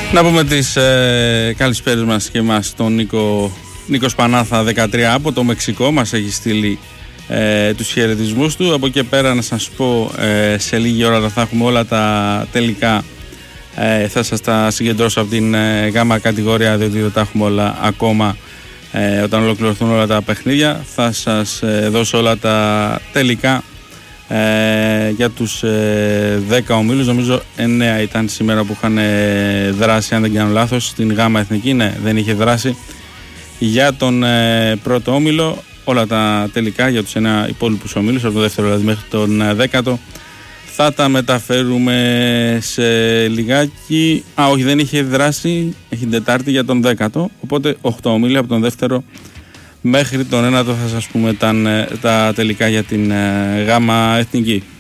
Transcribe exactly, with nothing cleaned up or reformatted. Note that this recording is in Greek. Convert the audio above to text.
Να πούμε τις ε, καλησπέρες μας και μας τον Νίκο, Νίκο Σπανάθα δεκατρία από το Μεξικό. Μας έχει στείλει ε, τους χαιρετισμούς του. Από εκεί πέρα να σας πω ε, σε λίγη ώρα θα έχουμε όλα τα τελικά. Ε, θα σας τα συγκεντρώσω από την ε, γάμα κατηγορία, διότι δεν τα έχουμε όλα ακόμα. Ε, όταν ολοκληρωθούν όλα τα παιχνίδια θα σας ε, δώσω όλα τα τελικά ε, για τους ε, δέκα ομίλους. Νομίζω εννέα ήταν σήμερα που είχαν ε, δράσει, αν δεν κάνω λάθος, στην γάμα εθνική. Ναι, δεν είχε δράσει. Για τον ε, πρώτο όμιλο όλα τα τελικά για τους εννέα υπόλοιπους ομίλους, από το δεύτερο δηλαδή μέχρι τον ε, δέκατο, θα τα μεταφέρουμε σε λιγάκι. Α, όχι, δεν είχε δράσει, έχει την Τετάρτη για τον δέκατο, οπότε οκτώ ομίλοι από τον δεύτερο μέχρι τον ένατο θα σας πούμε τα, τα τελικά για την ε, γάμα εθνική.